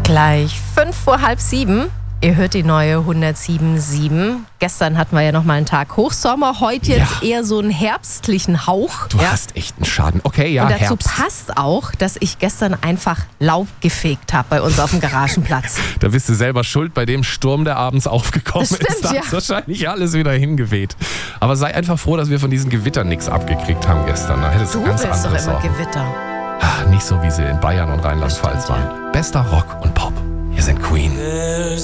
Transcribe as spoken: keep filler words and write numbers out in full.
Gleich fünf vor halb sieben. Ihr hört die neue hundertsieben Komma sieben. Gestern hatten wir ja nochmal einen Tag Hochsommer. Heute jetzt Ja. eher so einen herbstlichen Hauch. Du ja. hast echt einen Schaden. Okay, ja, Und dazu Herbst. passt auch, dass ich gestern einfach Laub gefegt habe bei uns auf dem Garagenplatz. Da bist du selber schuld bei dem Sturm, der abends aufgekommen Das stimmt, ist. Da ja. ist wahrscheinlich alles wieder hingeweht. Aber sei einfach froh, dass wir von diesen Gewittern nichts abgekriegt haben gestern. Da hättest du Du ganz willst doch andere immer Sorgen. Gewitter. Ah, nicht so, wie sie in Bayern und Rheinland-Pfalz Das stimmt, waren. Bester Rock und Pop. Hier sind Queen.